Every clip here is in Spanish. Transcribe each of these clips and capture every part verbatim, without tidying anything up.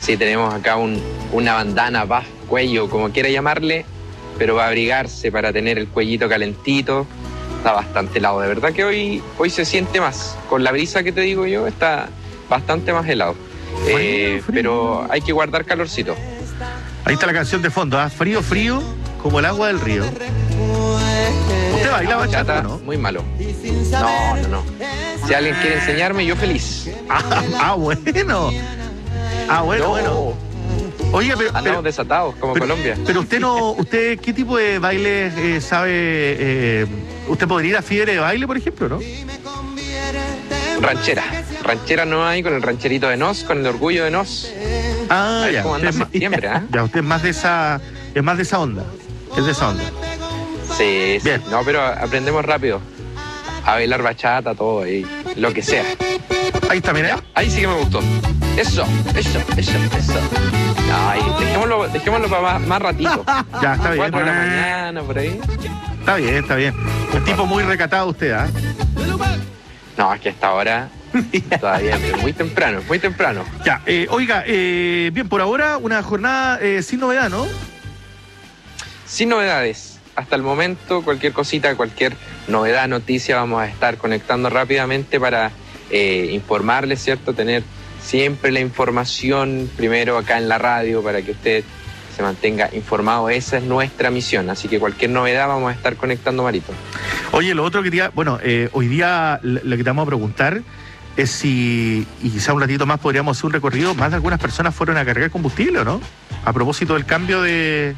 Sí, tenemos acá un, una bandana, buff, cuello, como quiera llamarle, pero para abrigarse, para tener el cuellito calentito. Está bastante helado, de verdad que hoy, hoy se siente más. Con la brisa que te digo yo, está bastante más helado. Frío, Eh, frío. pero hay que guardar calorcito. Ahí está la canción de fondo, ¿ah? Frío, frío, como el agua del río. ¿Usted baila bachata o no? Muy malo. No, no, no. Si alguien quiere enseñarme, yo feliz. Ah, ah, bueno. Ah, bueno, No, bueno. Oiga, pero, andamos pero, desatados, como pero- Colombia. pero usted no, usted, ¿qué tipo de baile eh, sabe? eh, ¿Usted podría ir a fiebre de baile, por ejemplo, no? Ranchera. Ranchera no hay con el rancherito de Nos, con el orgullo de Nos. Ah, A ver ya. cómo Usted anda es más- septiembre, ¿ah? Ya, usted es más de esa, es más de esa onda. Es de esa onda. Sí, sí. Bien. No, pero aprendemos rápido. A bailar bachata, todo, y lo que sea. Ahí está, mira. Ya, ahí sí que me gustó. Eso, eso, eso, eso. Ay, dejémoslo, dejémoslo para más, más ratito. Ya, está bien. Cuatro de la mañana, por ahí. Está bien, está bien. Un tipo muy recatado usted, ¿ah? No, es que hasta ahora todavía es muy temprano, muy temprano. Ya, eh, oiga, eh, bien, por ahora una jornada eh, sin novedad, ¿no? Sin novedades. Hasta el momento, cualquier cosita, cualquier novedad, noticia, vamos a estar conectando rápidamente para eh, informarles, ¿cierto? Tener siempre la información primero acá en la radio para que usted se mantenga informado. Esa es nuestra misión. Así que cualquier novedad vamos a estar conectando, Marito. Oye, lo otro que quería, bueno, eh, hoy día lo lo que te vamos a preguntar es si, y quizá un ratito más podríamos hacer un recorrido, más de algunas personas fueron a cargar combustible, ¿o no? A propósito del cambio de...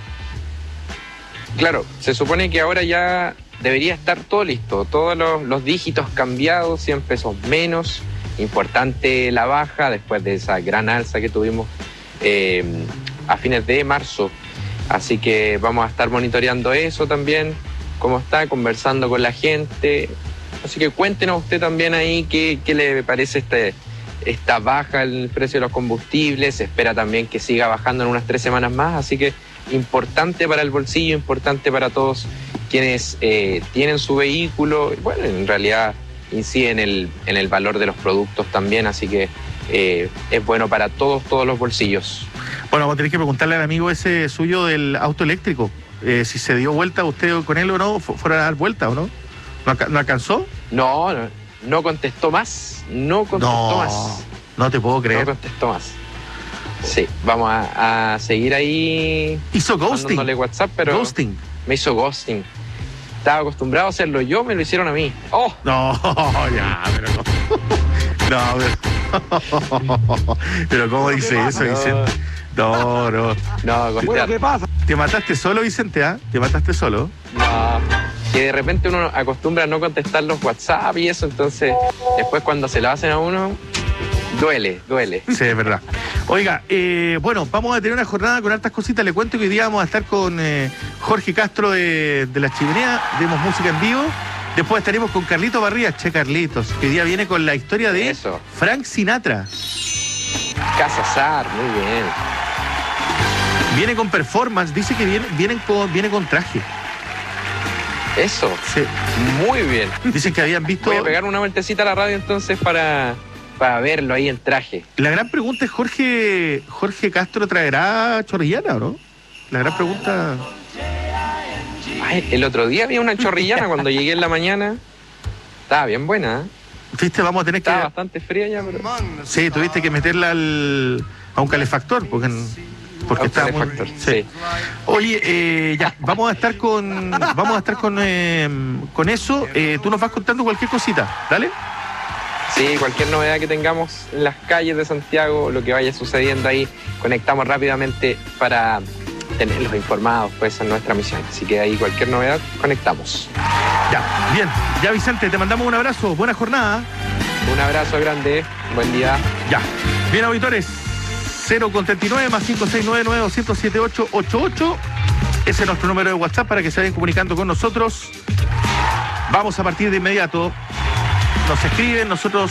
Claro, se supone que ahora ya debería estar todo listo, todos los, los dígitos cambiados, cien pesos menos. Importante la baja después de esa gran alza que tuvimos eh, a fines de marzo. Así que vamos a estar monitoreando eso también, cómo está, conversando con la gente. Así que cuéntenos usted también ahí qué, qué le parece este, esta baja en el precio de los combustibles. Se espera también que siga bajando en unas tres semanas más, así que importante para el bolsillo, importante para todos quienes eh, tienen su vehículo. Bueno, en realidad incide en el, en el valor de los productos también, así que eh, es bueno para todos, todos los bolsillos. Bueno, vamos a tener que preguntarle al amigo ese suyo del auto eléctrico, eh, si se dio vuelta usted con él o no, fu- fuera a dar vuelta o no. ¿No, alca- no alcanzó? No, no, no contestó más, no contestó No, más. no te puedo No creer. contestó más. Sí, vamos a, a seguir ahí Hizo ghosting. mandándole WhatsApp, pero Ghosting. me hizo ghosting. Estaba acostumbrado a hacerlo yo, me lo hicieron a mí. ¡Oh! No, ya, pero no. No, pero, pero ¿cómo dice eso, No. Vicente? No, no. No, gostear. pasa? Te mataste solo, Vicente, ¿ah? Te mataste solo. No, que de repente uno acostumbra a no contestar los WhatsApp y eso, entonces después cuando se lo hacen a uno, duele, duele. Sí, es verdad. Oiga, eh, bueno, vamos a tener una jornada con hartas cositas. Le cuento que hoy día vamos a estar con eh, Jorge Castro de, de La Chimenea. Demos música en vivo. Después estaremos con Carlitos Barrías. Che, Carlitos, que hoy día viene con la historia de Eso. Frank Sinatra. Casa Sar, muy bien. Viene con performance. Dice que viene, vienen con, viene con traje. Eso, Sí. muy bien. Dicen que habían visto... Voy a pegar una vueltecita a la radio entonces para, para verlo ahí en traje. La gran pregunta es, ¿Jorge, Jorge Castro traerá chorrillana o no? La gran pregunta... Ay, el otro día había una chorrillana cuando llegué en la mañana. Estaba bien buena, ¿eh? Viste, vamos a tener que... Estaba bastante fría ya, pero... Sí, tuviste que meterla al, a un calefactor, porque, porque A un estaba muy... calefactor, sí. Oye, eh, ya, vamos a estar con vamos a estar con, eh, con eso. Eh, tú nos vas contando cualquier cosita, ¿dale? Sí, cualquier novedad que tengamos en las calles de Santiago, lo que vaya sucediendo ahí, conectamos rápidamente para tenerlos informados, pues, en nuestra misión. Así que ahí cualquier novedad, conectamos. Ya, bien. Ya, Vicente, te mandamos un abrazo. Buena jornada. Un abrazo grande, buen día. Ya. Bien, auditores. cero con treinta y nueve más cinco seis nueve nueve dos cero siete ocho ocho ocho. Ese es nuestro número de WhatsApp para que se vayan comunicando con nosotros. Vamos a partir de inmediato. Nos escriben, nosotros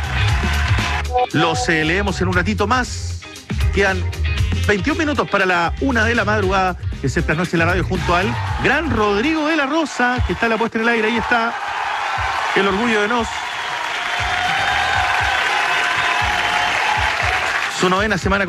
los eh, leemos en un ratito más. Quedan veintiún minutos para la una de la madrugada. Es esta noche en la radio junto al gran Rodrigo de la Rosa, que está a la puesta en el aire. Ahí está el orgullo de Nos. Su novena semana